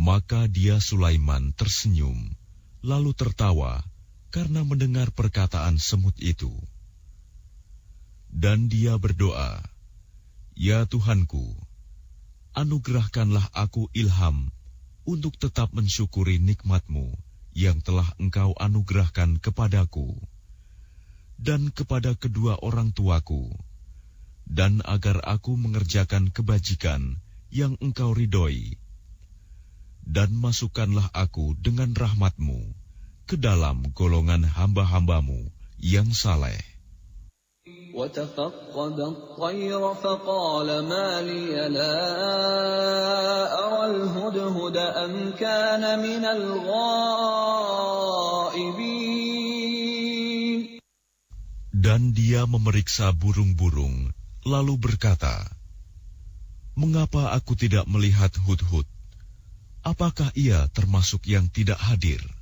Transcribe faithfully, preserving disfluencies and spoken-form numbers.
Maka dia Sulaiman tersenyum, lalu tertawa karena mendengar perkataan semut itu. Dan dia berdoa, "Ya Tuhanku, anugerahkanlah aku ilham untuk tetap mensyukuri nikmat-Mu yang telah Engkau anugerahkan kepadaku dan kepada kedua orang tuaku, dan agar aku mengerjakan kebajikan yang Engkau ridhoi. Dan masukkanlah aku dengan rahmat-Mu ke dalam golongan hamba-hamba-Mu yang saleh." وَتَفَقَّدَ الطَّيْرَ فَقَالَ مَا لِيَ لَا أَرَى الْهُدْهُدَ أَمْ كَانَ مِنَ الْغَائِبِينَ. Dan dia memeriksa burung-burung, lalu berkata, "Mengapa aku tidak melihat hudhud? Apakah ia termasuk yang tidak hadir?"